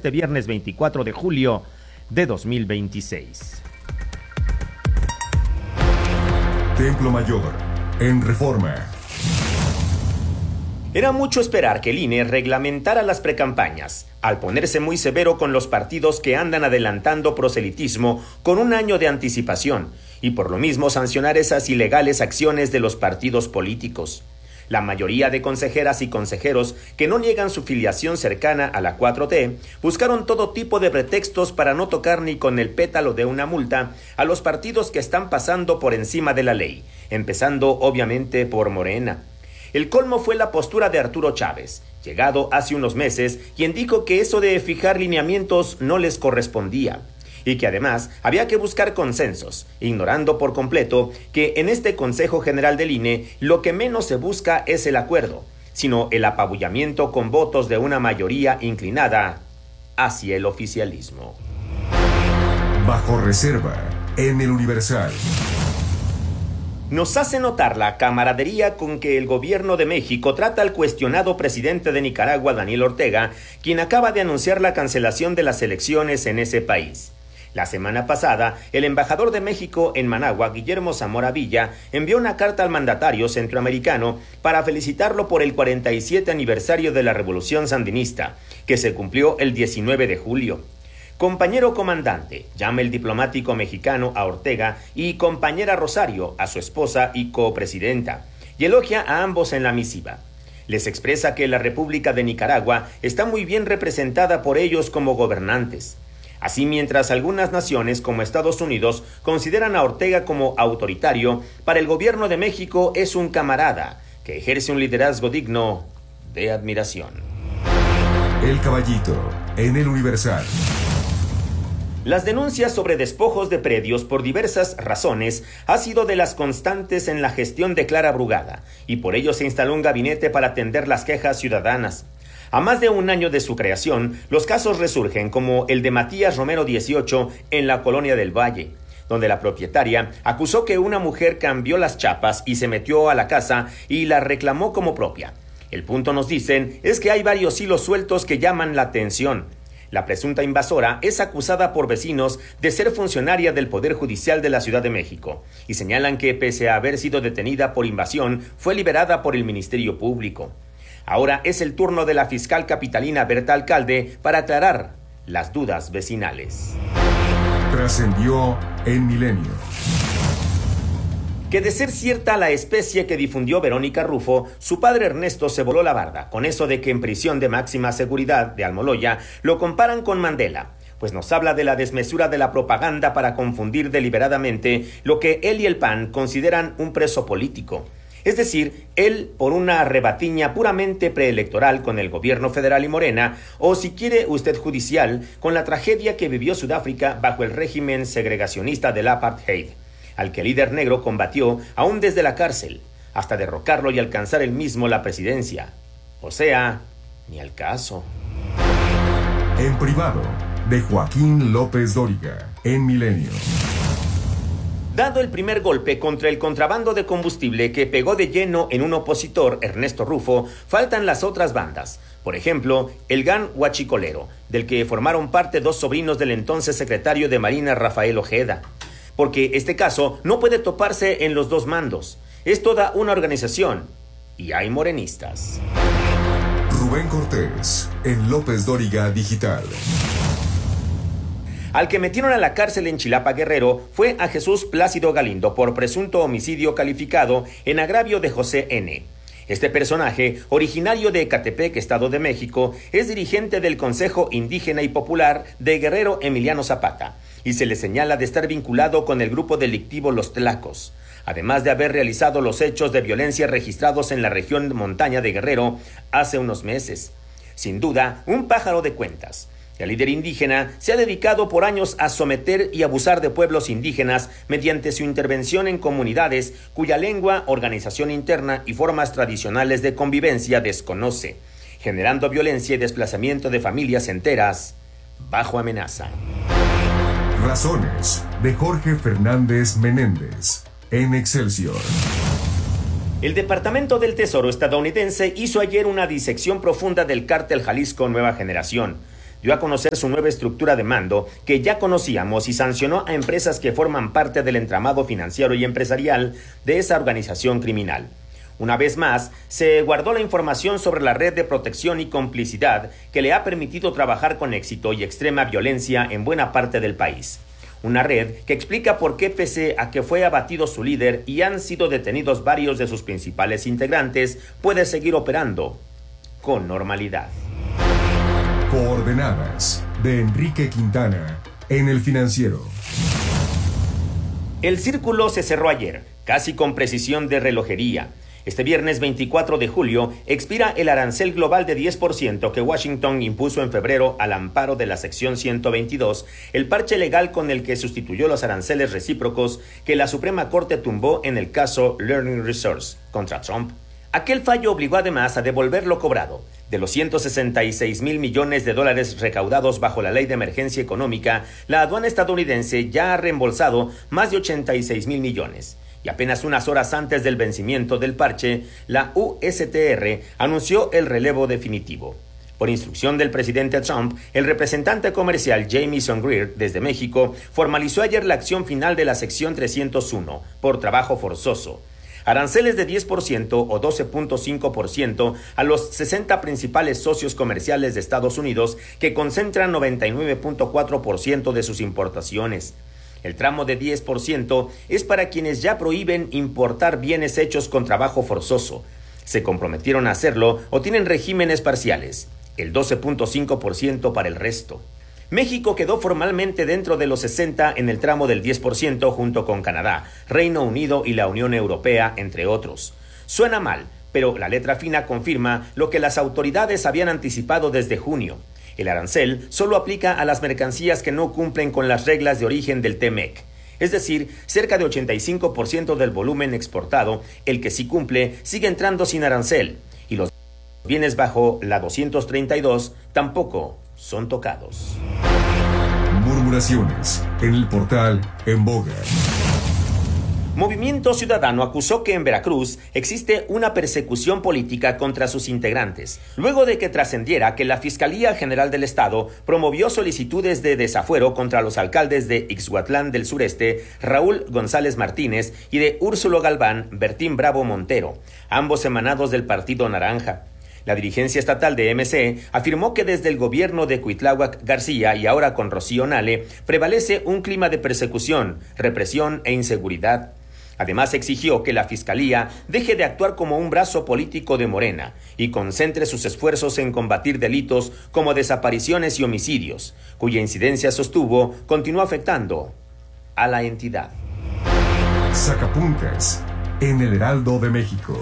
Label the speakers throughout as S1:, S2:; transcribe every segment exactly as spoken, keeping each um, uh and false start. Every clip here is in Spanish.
S1: este viernes veinticuatro de julio de dos mil veintiséis.
S2: Templo Mayor, en Reforma.
S3: Era mucho esperar que el I N E reglamentara las precampañas, al ponerse muy severo con los partidos que andan adelantando proselitismo con un año de anticipación, y por lo mismo sancionar esas ilegales acciones de los partidos políticos. La mayoría de consejeras y consejeros que no niegan su filiación cercana a la cuatro T buscaron todo tipo de pretextos para no tocar ni con el pétalo de una multa a los partidos que están pasando por encima de la ley, empezando obviamente por Morena. El colmo fue la postura de Arturo Chávez, llegado hace unos meses, quien dijo que eso de fijar lineamientos no les correspondía, y que además había que buscar consensos, ignorando por completo que en este Consejo General del I N E lo que menos se busca es el acuerdo, sino el apabullamiento con votos de una mayoría inclinada hacia el oficialismo.
S2: Bajo reserva, en el Universal.
S3: Nos hace notar la camaradería con que el gobierno de México trata al cuestionado presidente de Nicaragua, Daniel Ortega, quien acaba de anunciar la cancelación de las elecciones en ese país. La semana pasada, el embajador de México en Managua, Guillermo Zamora Villa, envió una carta al mandatario centroamericano para felicitarlo por el cuarenta y siete aniversario de la Revolución Sandinista, que se cumplió el diecinueve de julio. Compañero comandante, llama el diplomático mexicano a Ortega y compañera Rosario a su esposa y copresidenta, y elogia a ambos en la misiva. Les expresa que la República de Nicaragua está muy bien representada por ellos como gobernantes. Así, mientras algunas naciones como Estados Unidos consideran a Ortega como autoritario, para el gobierno de México es un camarada que ejerce un liderazgo digno de admiración.
S2: El Caballito, en el Universal.
S3: Las denuncias sobre despojos de predios por diversas razones ha sido de las constantes en la gestión de Clara Brugada, y por ello se instaló un gabinete para atender las quejas ciudadanas. A más de un año de su creación, los casos resurgen como el de Matías Romero dieciocho en la Colonia del Valle, donde la propietaria acusó que una mujer cambió las chapas y se metió a la casa y la reclamó como propia. El punto, nos dicen, es que hay varios hilos sueltos que llaman la atención. La presunta invasora es acusada por vecinos de ser funcionaria del Poder Judicial de la Ciudad de México y señalan que, pese a haber sido detenida por invasión, fue liberada por el Ministerio Público. Ahora es el turno de la fiscal capitalina Berta Alcalde para aclarar las dudas vecinales.
S2: Trascendió en Milenio.
S3: Que de ser cierta la especie que difundió Verónica Rufo, su padre Ernesto se voló la barda con eso de que en prisión de máxima seguridad de Almoloya lo comparan con Mandela, pues nos habla de la desmesura de la propaganda para confundir deliberadamente lo que él y el P A N consideran un preso político. Es decir, él por una rebatiña puramente preelectoral con el gobierno federal y Morena, o si quiere usted judicial, con la tragedia que vivió Sudáfrica bajo el régimen segregacionista del apartheid, al que el líder negro combatió aún desde la cárcel, hasta derrocarlo y alcanzar él mismo la presidencia. O sea, ni al caso.
S2: En privado, de Joaquín López Dóriga, en Milenio.
S3: Dado el primer golpe contra el contrabando de combustible que pegó de lleno en un opositor, Ernesto Rufo, faltan las otras bandas. Por ejemplo, el G A N Huachicolero, del que formaron parte dos sobrinos del entonces secretario de Marina, Rafael Ojeda. Porque este caso no puede toparse en los dos mandos. Es toda una organización y hay morenistas.
S2: Rubén Cortés, en López Dóriga Digital.
S3: Al que metieron a la cárcel en Chilapa, Guerrero, fue a Jesús Plácido Galindo por presunto homicidio calificado en agravio de José N. Este personaje, originario de Ecatepec, Estado de México, es dirigente del Consejo Indígena y Popular de Guerrero Emiliano Zapata, y se le señala de estar vinculado con el grupo delictivo Los Tlacos, además de haber realizado los hechos de violencia registrados en la región de montaña de Guerrero hace unos meses. Sin duda, un pájaro de cuentas. El líder indígena se ha dedicado por años a someter y abusar de pueblos indígenas mediante su intervención en comunidades cuya lengua, organización interna y formas tradicionales de convivencia desconoce, generando violencia y desplazamiento de familias enteras bajo amenaza.
S2: Razones, de Jorge Fernández Menéndez, en Excelsior.
S3: El Departamento del Tesoro estadounidense hizo ayer una disección profunda del cártel Jalisco Nueva Generación, dio a conocer su nueva estructura de mando que ya conocíamos y sancionó a empresas que forman parte del entramado financiero y empresarial de esa organización criminal. Una vez más, se guardó la información sobre la red de protección y complicidad que le ha permitido trabajar con éxito y extrema violencia en buena parte del país. Una red que explica por qué, pese a que fue abatido su líder y han sido detenidos varios de sus principales integrantes, puede seguir operando con normalidad.
S2: Coordenadas de Enrique Quintana en El Financiero.
S3: El círculo se cerró ayer, casi con precisión de relojería. Este viernes veinticuatro de julio expira el arancel global de diez por ciento que Washington impuso en febrero al amparo de la sección ciento veintidós, el parche legal con el que sustituyó los aranceles recíprocos que la Suprema Corte tumbó en el caso Learning Resource contra Trump. Aquel fallo obligó además a devolver lo cobrado. De los ciento sesenta y seis mil millones de dólares recaudados bajo la ley de emergencia económica, la aduana estadounidense ya ha reembolsado más de ochenta y seis mil millones. Y apenas unas horas antes del vencimiento del parche, la U S T R anunció el relevo definitivo. Por instrucción del presidente Trump, el representante comercial Jamieson Greer, desde México, formalizó ayer la acción final de la sección trescientos uno, por trabajo forzoso. Aranceles de diez por ciento o doce punto cinco por ciento a los sesenta principales socios comerciales de Estados Unidos, que concentran noventa y nueve punto cuatro por ciento de sus importaciones. El tramo de diez por ciento es para quienes ya prohíben importar bienes hechos con trabajo forzoso, se comprometieron a hacerlo o tienen regímenes parciales. El doce punto cinco por ciento para el resto. México quedó formalmente dentro de los sesenta en el tramo del diez por ciento junto con Canadá, Reino Unido y la Unión Europea, entre otros. Suena mal, pero la letra fina confirma lo que las autoridades habían anticipado desde junio. El arancel solo aplica a las mercancías que no cumplen con las reglas de origen del T M E C. Es decir, cerca de ochenta y cinco por ciento del volumen exportado, el que sí cumple, sigue entrando sin arancel. Y los bienes bajo la doscientos treinta y dos tampoco son tocados.
S2: Murmuraciones en el portal En Boga.
S3: Movimiento Ciudadano acusó que en Veracruz existe una persecución política contra sus integrantes, luego de que trascendiera que la Fiscalía General del Estado promovió solicitudes de desafuero contra los alcaldes de Ixhuatlán del Sureste, Raúl González Martínez, y de Úrsulo Galván, Bertín Bravo Montero, ambos emanados del Partido Naranja. La dirigencia estatal de M C afirmó que desde el gobierno de Cuitláhuac García y ahora con Rocío Nale prevalece un clima de persecución, represión e inseguridad. Además, exigió que la Fiscalía deje de actuar como un brazo político de Morena y concentre sus esfuerzos en combatir delitos como desapariciones y homicidios, cuya incidencia, sostuvo, continúa afectando a la entidad.
S2: Sacapuntas en el Heraldo de México.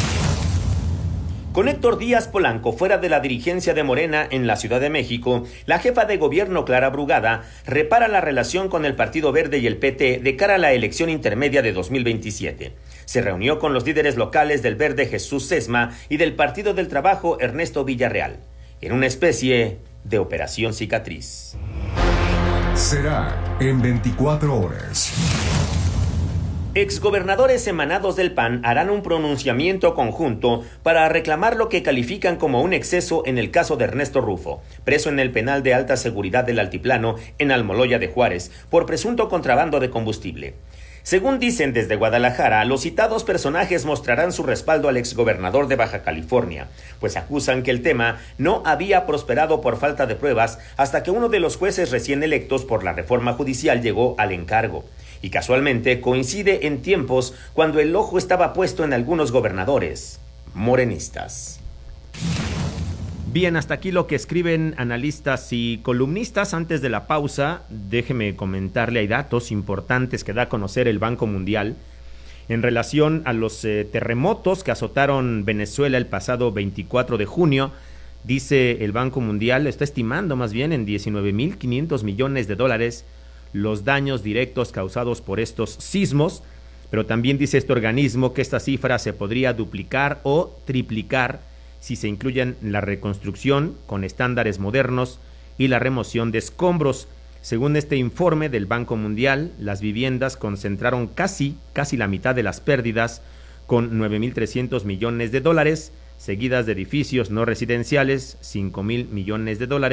S3: Con Héctor Díaz Polanco fuera de la dirigencia de Morena en la Ciudad de México, la jefa de gobierno Clara Brugada repara la relación con el Partido Verde y el P T de cara a la elección intermedia de dos mil veintisiete. Se reunió con los líderes locales del Verde Jesús Sesma y del Partido del Trabajo Ernesto Villarreal, en una especie de operación cicatriz.
S2: Será en veinticuatro horas.
S3: Exgobernadores emanados del P A N harán un pronunciamiento conjunto para reclamar lo que califican como un exceso en el caso de Ernesto Rufo, preso en el penal de alta seguridad del Altiplano en Almoloya de Juárez, por presunto contrabando de combustible. Según dicen desde Guadalajara, los citados personajes mostrarán su respaldo al exgobernador de Baja California, pues acusan que el tema no había prosperado por falta de pruebas hasta que uno de los jueces recién electos por la reforma judicial llegó al encargo. Y casualmente coincide en tiempos cuando el ojo estaba puesto en algunos gobernadores morenistas.
S1: Bien, hasta aquí lo que escriben analistas y columnistas. Antes de la pausa, déjeme comentarle, hay datos importantes que da a conocer el Banco Mundial en relación a los eh, terremotos que azotaron Venezuela el pasado veinticuatro de junio. Dice el Banco Mundial, está estimando más bien en diecinueve mil quinientos millones de dólares los daños directos causados por estos sismos, pero también dice este organismo que esta cifra se podría duplicar o triplicar si se incluyen la reconstrucción con estándares modernos y la remoción de escombros. Según este informe del Banco Mundial, las viviendas concentraron casi, casi la mitad de las pérdidas, con nueve mil trescientos millones de dólares, seguidas de edificios no residenciales, cinco mil millones de dólares,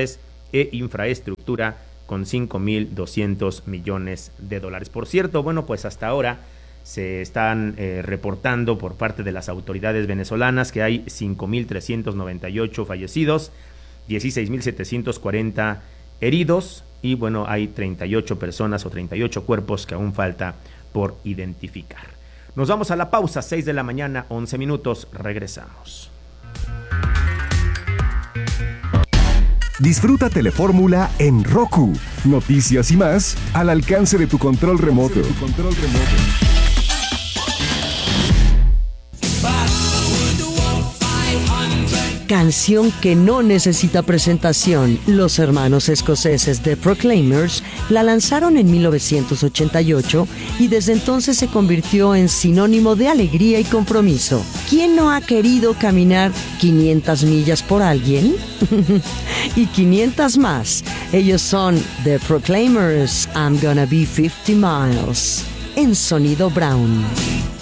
S1: e infraestructura con cinco mil doscientos millones de dólares. Por cierto, bueno, pues hasta ahora se están eh, reportando por parte de las autoridades venezolanas que hay cinco mil trescientos noventa y ocho fallecidos, dieciséis mil setecientos cuarenta heridos y bueno, hay treinta y ocho personas o treinta y ocho cuerpos que aún falta por identificar. Nos vamos a la pausa, seis de la mañana, once minutos, regresamos.
S2: Disfruta Telefórmula en Roku. Noticias y más al alcance de tu control remoto. Tu control remoto.
S4: Canción que no necesita presentación. Los hermanos escoceses The Proclaimers la lanzaron en mil novecientos ochenta y ocho y desde entonces se convirtió en sinónimo de alegría y compromiso. ¿Quién no ha querido caminar quinientas millas por alguien? Y quinientas más. Ellos son The Proclaimers, I'm Gonna Be fifty miles, en Sonido Brown.